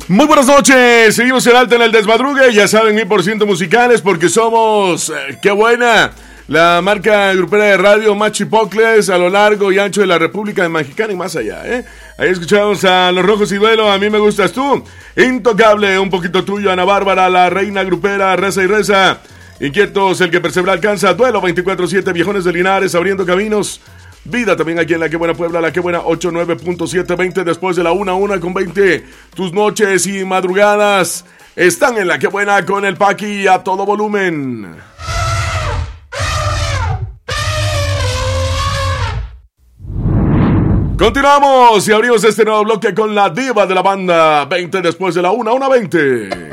Muy buenas noches, seguimos en alta en el desmadrugue, ya saben, 1000% musicales porque somos, qué buena, la marca grupera de radio más chipocles a lo largo y ancho de la República Mexicana y más allá, Ahí escuchamos a Los Rojos y Duelo, A mí me gustas tú, Intocable, Un poquito tuyo, Ana Bárbara, La Reina Grupera, Reza y Reza, Inquietos, El que persevera alcanza, Duelo 24/7, Viejones de Linares, Abriendo Caminos, Vida también aquí en La Que Buena Puebla, La Que Buena 89.720, después de la 1:20. Tus noches y madrugadas están en La Que Buena con el Paqui a todo volumen. Continuamos y abrimos este nuevo bloque con la diva de la banda, 20 después de la 1:20.